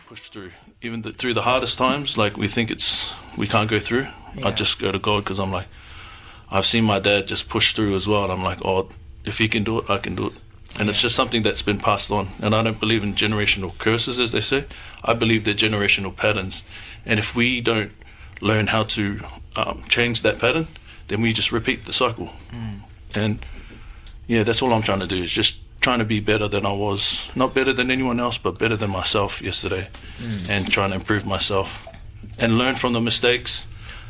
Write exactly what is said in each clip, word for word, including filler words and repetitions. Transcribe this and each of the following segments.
push through, even the, through the hardest times. Like we think it's we can't go through. Yeah. I just go to God because I'm like, I've seen my dad just push through as well, and I'm like, oh, if he can do it, I can do it. And yeah. it's just something that's been passed on. And I don't believe in generational curses, as they say. I believe they're generational patterns. And if we don't learn how to um, change that pattern, then we just repeat the cycle. Mm. And yeah, that's all I'm trying to do, is just trying to be better than I was. Not better than anyone else, but better than myself yesterday. Mm. And trying to improve myself and learn from the mistakes.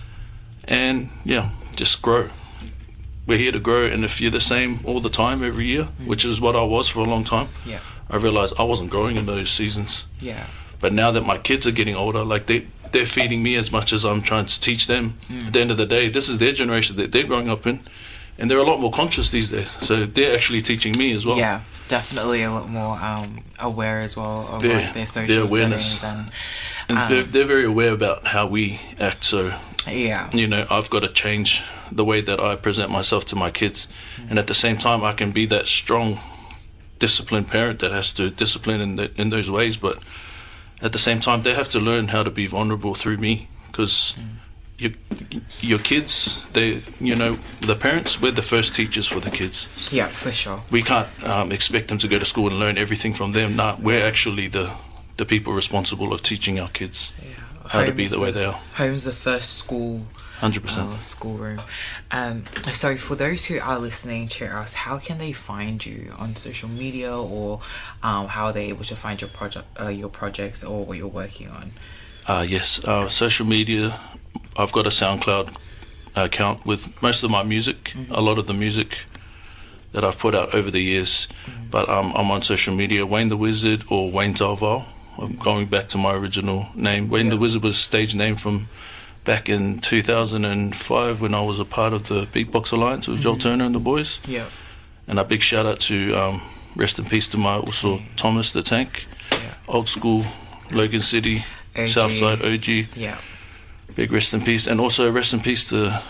And yeah, just grow. We're here to grow, and if you're the same all the time every year, mm. which is what I was for a long time, yeah. I realized I wasn't growing in those seasons. Yeah. But now that my kids are getting older, like they, they're feeding me as much as I'm trying to teach them. Mm. At the end of the day, this is their generation that they're growing up in, and they're a lot more conscious these days. So they're actually teaching me as well. Yeah, definitely a lot more um, aware as well of their, like their social their awareness. settings. And, and um, they're, they're very aware about how we act. So yeah, you know, I've got to change the way that I present myself to my kids. Mm. And at the same time, I can be that strong, disciplined parent that has to discipline in, the, in those ways. But at the same time, they have to learn how to be vulnerable through me, because mm. your, your kids, they, you know, the parents, we're the first teachers for the kids. Yeah, for sure. We can't um, expect them to go to school and learn everything from them. Nah, we're actually the, the people responsible of teaching our kids yeah. how Home's to be the way they are. Home's the first school. one hundred percent. Uh, schoolroom. Um, so for those who are listening to us, how can they find you on social media, or um, how are they able to find your project, uh, your projects, or what you're working on? Uh, yes, uh, social media. I've got a SoundCloud account with most of my music, mm-hmm. a lot of the music that I've put out over the years. Mm-hmm. But um, I'm on social media, Wayne the Wizard or Wayne Talval. I'm mm-hmm. going back to my original name. Wayne yeah. the Wizard was a stage name from back in two thousand five when I was a part of the Beatbox Alliance with mm-hmm. Joel Turner and the boys. Yeah. And a big shout out to, um, rest in peace to my also mm-hmm. Thomas the Tank, yeah. old school, Logan City, O G. Southside O G. Yeah. Big rest in peace. And also rest in peace to uh,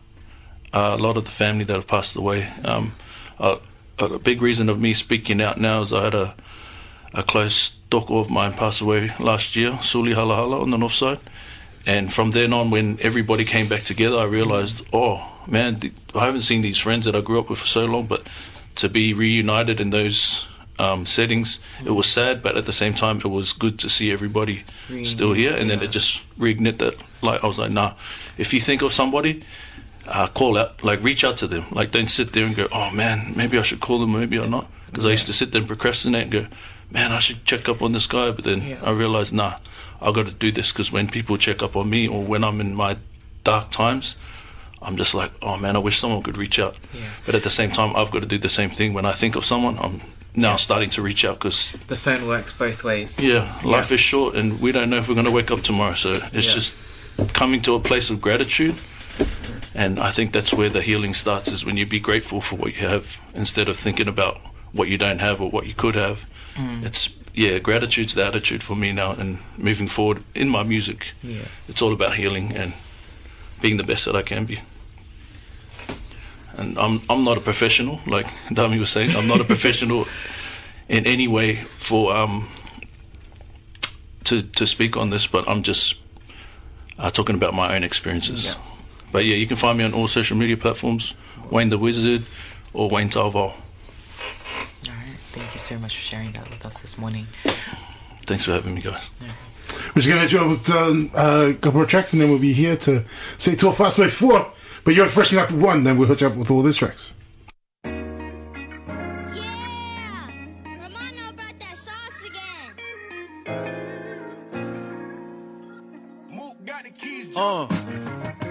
a lot of the family that have passed away. Um, a, a big reason of me speaking out now is I had a, a close doko of mine pass away last year, Suli Halahala on the north side. And from then on, when everybody came back together, I realised, oh, man, th- I haven't seen these friends that I grew up with for so long, but to be reunited in those um, settings, mm. it was sad, but at the same time, it was good to see everybody Re- still here. And then it just reignited that. Like, I was like, nah, if you think of somebody, uh, call out, like, reach out to them. Like, don't sit there and go, oh, man, maybe I should call them, maybe or not. Because yeah. I used to sit there and procrastinate and go, man, I should check up on this guy. But then yeah. I realised, nah, I've got to do this, because when people check up on me or when I'm in my dark times, I'm just like, oh man, I wish someone could reach out. Yeah. But at the same time, I've got to do the same thing. When I think of someone, I'm now yeah. starting to reach out, because the phone works both ways. Yeah, life yeah. is short and we don't know if we're going to wake up tomorrow. So it's yeah. just coming to a place of gratitude. And I think that's where the healing starts, is when you be grateful for what you have instead of thinking about what you don't have or what you could have. Mm. It's yeah, gratitude's the attitude for me now, and moving forward in my music. Yeah. It's all about healing and being the best that I can be. And I'm I'm not a professional, like Dami was saying. I'm not a professional in any way for um to to speak on this, but I'm just uh, talking about my own experiences. Yeah. But yeah, you can find me on all social media platforms, Wayne the Wizard or Wayne Talval. Thank you so much for sharing that with us this morning. Thanks for having me, guys. Yeah. We're just going to enjoy with um, uh, a couple of tracks, and then we'll be here to say twelve past so four. But you're freshing up one, then we'll hook you up with all these tracks. Yeah! Remind me about that sauce again. Mook got the keys. Uh.